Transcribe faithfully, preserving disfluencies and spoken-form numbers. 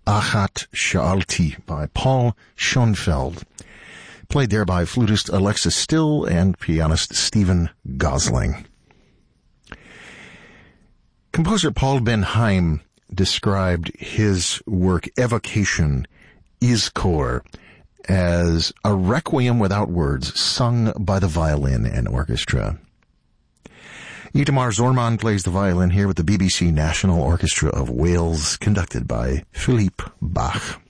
Achat Sha'alti by Paul Schoenfeld, played there by flutist Alexis Still and pianist Stephen Gosling. Composer Paul Ben Haim described his work Evocation, Izkor, as a requiem without words sung by the violin and orchestra. Itamar Zorman plays the violin here with the B B C National Orchestra of Wales, conducted by Philippe Bach.